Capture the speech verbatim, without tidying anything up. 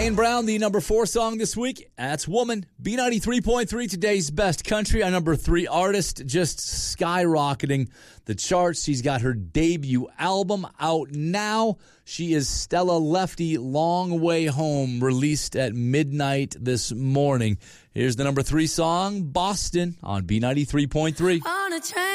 Kane Brown, the number four song this week. That's Woman. B ninety-three point three, today's best country. Our number three artist, just skyrocketing the charts. She's got her debut album out now. She is Stella Lefty, Long Way Home, released at midnight this morning. Here's the number three song, Boston, on B ninety-three point three. On a train.